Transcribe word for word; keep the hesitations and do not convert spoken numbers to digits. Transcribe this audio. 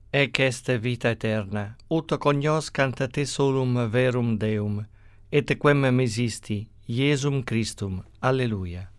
ec est vita aeterna, ut cognoscant te solum verum Deum, et quem mesisti, Iesum Christum. Alleluia.